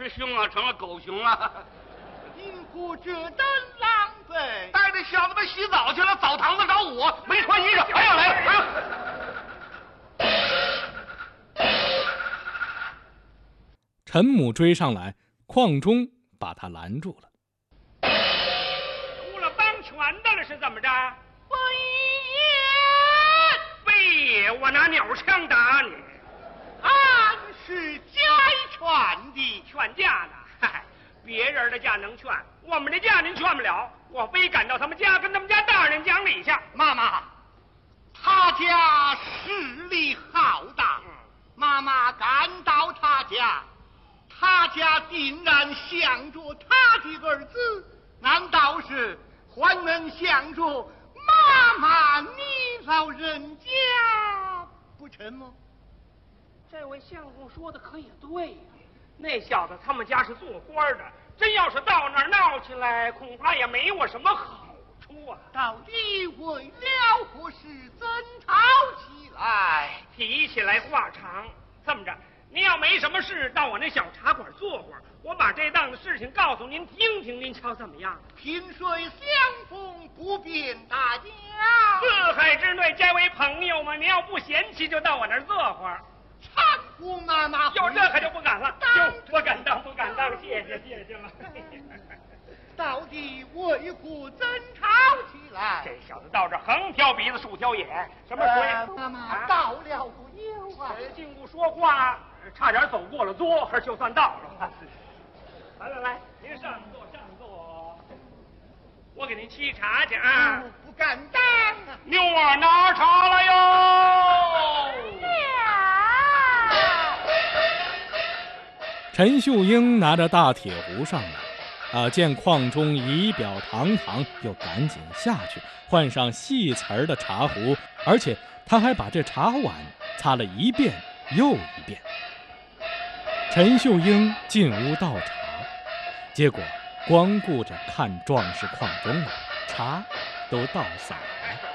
熊啊成了狗熊了。 因故这等狼狈， 带着小子们洗澡去了，澡堂子找我，没穿衣裳。哎呀，来了，哎呀！ 陈母追上来，邝忠把他拦住了。 出了帮拳的了是怎么着？ 非非也，我拿鸟枪打你。 俺是家劝的， 劝架呢？嗨，别人的架能劝，我们的架您劝不了。我非赶到他们家，跟他们家大人讲理去。 妈妈，他家势力浩大，妈妈赶到他家，他家定然想着他的儿子，难道是还能想着妈妈你老人家不成吗？ 这位相公说的可也对呀，那小子他们家是做官的，真要是到那儿闹起来，恐怕也没我什么好处啊。 到底为了何事争吵起来？ 提起来话长，这么着，您要没什么事，到我那小茶馆坐会儿，我把这档子事情告诉您听听，您瞧怎么样？ 萍水相逢不便大家， 四海之内皆为朋友嘛，您要不嫌弃，就到我那儿坐会儿。 长姑妈妈， 有这可就不敢了，哟，不敢当，不敢当，谢谢了。 到底为何争吵起来？ 这小子到这横挑鼻子竖挑眼，什么水？ 妈妈到了不有啊？ 进屋说话，差点走过了桌，可就算到了。来，您上座，我给您沏茶去啊。 不敢当。 妞儿拿茶来哟。 陈秀英拿着大铁壶上来，见邝忠仪表堂堂，又赶紧下去换上细瓷儿的茶壶，而且他还把这茶碗擦了一遍又一遍。陈秀英进屋倒茶，结果光顾着看壮士邝忠了，茶都倒洒了。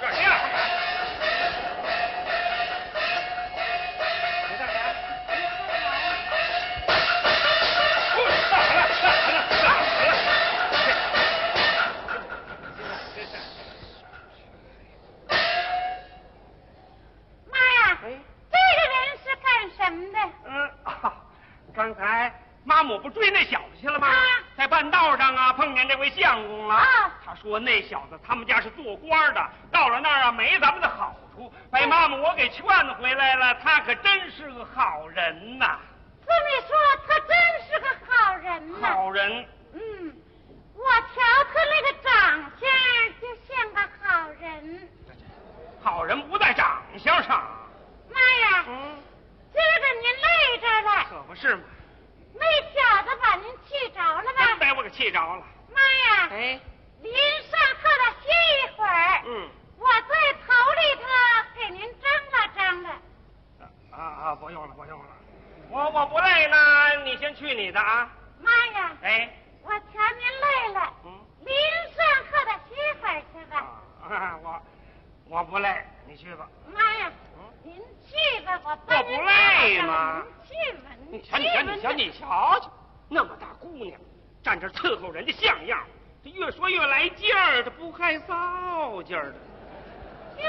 刚才妈母不追那小子去了吗？在半道上啊，碰见这位相公了。他说那小子他们家是做官的，到了那儿啊没咱们的好处，被妈母我给劝回来了。他可真是个好人呐！ 这么说，他真是个好人呐。 好人。 我瞧他那个长相就像个好人。 好人不在长相上。 妈呀！今儿个您累着了。 可不是嘛。 那小子把您气着了吧？ 真把我给气着了。 妈呀！您上课了歇一会儿。我在头里头给您张了。 不用了。我不累呢，你先去你的啊。 妈呀！我瞧您累了。您上课的歇会儿去吧。 我不累，你去吧。 妈呀！您去吧，我不累吗？ 你瞧，那么大姑娘站这伺候人家像样，这越说越来劲儿，这不害臊劲儿的。 哟，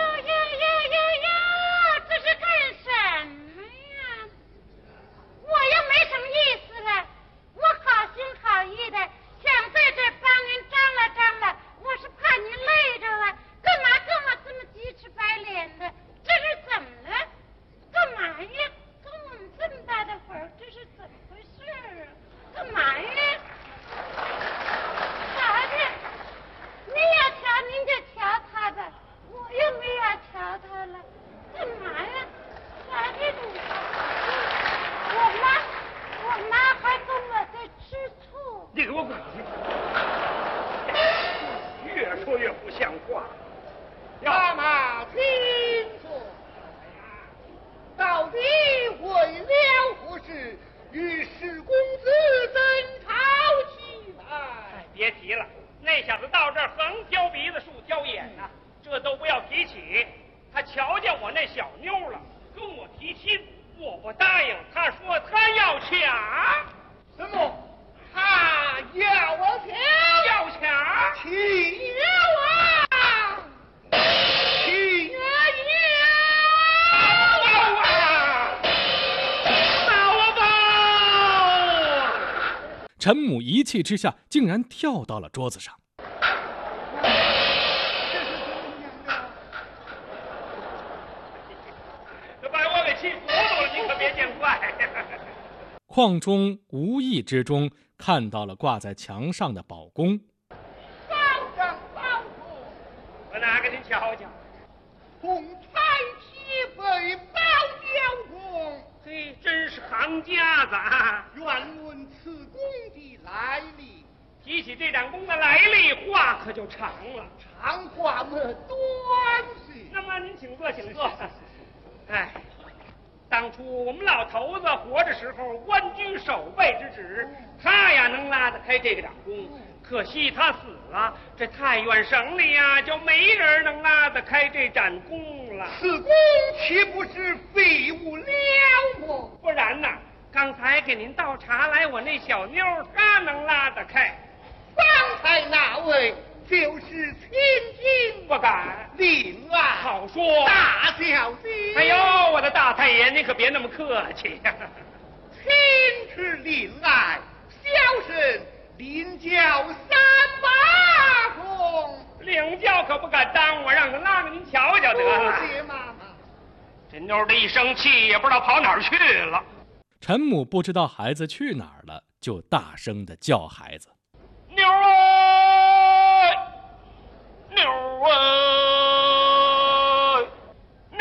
这是干什么呀？我又没什么意思了，我好心好意的想在这帮您张了，我是怕您累着了，干嘛跟我这么鸡翅白脸的？这是怎么了？干嘛呀？跟我们这么大的会儿，这是怎么回事啊？干嘛呀？啥的？你要瞧您就瞧他吧，我又没要瞧他了。干嘛呀？啥的你？我妈还跟我在吃醋。 你给我滚去！越说越不像话。 妈妈听说，到底为了何事与史公子争吵起来？ 别提了，那小子到这儿横挑鼻子竖挑眼呐，这都不要提起。他瞧见我那小妞了，跟我提亲，我不答应。他说他要抢。 什么？ 陈母一气之下，竟然跳到了桌子上。 这把我给气糊涂了，你可别见怪。 邝忠无意之中看到了挂在墙上的宝弓， 我拿给您瞧瞧。 红彩旗背宝雕弓， 嘿，真是行家子啊！ 愿问此弓的来历。 提起这盏弓的来历，话可就长了。 长话么短些。 那么您请坐，请坐。哎，当初我们老头子活着时候，官居守备之职，他呀能拉得开这个掌弓。可惜他死了，这太原省里呀就没人能拉得开这盏弓了。 此弓岂不是废物了么？ 不然呐，刚才给您倒茶来，我那小妞她能拉得开。 方才那位就是亲亲不敢。 令爱， 好说。 大小姐。 哎呦，我的大太爷，您可别那么客气呀。 亲是令爱，小生领教三把弓。 领教可不敢当，我让他拉给您瞧瞧得了。 谢妈妈。 这妞的一生气，也不知道跑哪儿去了。 陈母不知道孩子去哪儿了，就大声地叫孩子：“ 妞儿，妞儿，妞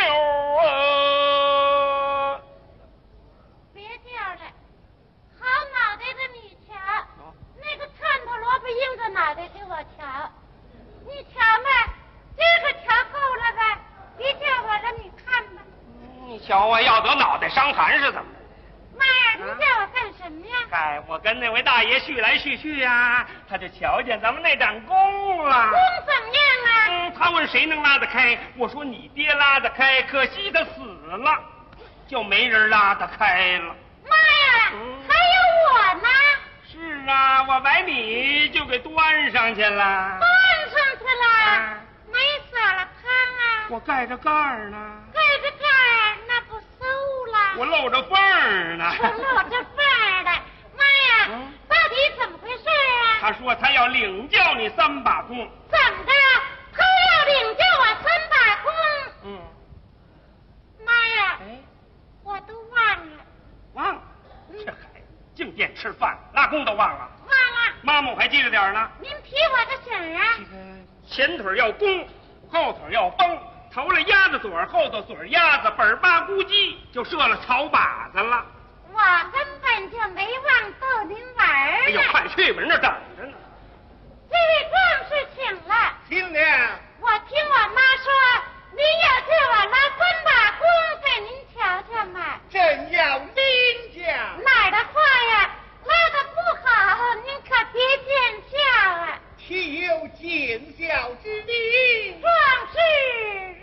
儿！” 别叫了，好脑袋的你瞧，那个串头萝卜硬着脑袋给我瞧，你瞧吧，这个瞧够了吧？别叫我了，你看吧。 你瞧我要得脑袋伤寒是怎么的？ 妈呀，你叫我干什么呀？ 哎，我跟那位大爷叙来叙去呀，他就瞧见咱们那盏弓了。 弓怎么样啊？ 他问谁能拉得开，我说你爹拉得开，可惜他死了，就没人拉得开了。 妈呀，还有我呢。 是啊，我把你就给端上去了。 端上去了，没撒了汤啊？ 我盖着盖儿呢。 盖着盖儿，那不馊了？ 我露着缝儿呢。 我露着缝儿的。妈呀，到底怎么回事啊？ 他说他要领教你3把弓。 怎么的？他要领教我3把弓？妈呀，我都忘了。 忘了？这孩子净惦吃饭，拉弓都忘了。 忘了。 妈妈我还记着点呢。 您提我个醒啊？ 前腿要弓，后腿要绷，头了鸭子嘴，后头嘴鸭子，本巴咕叽就射了草靶子了。 我根本就没忘逗您玩儿呢。 哎呦，快去吧，人那等着呢。 这位壮士请了。 亲娘。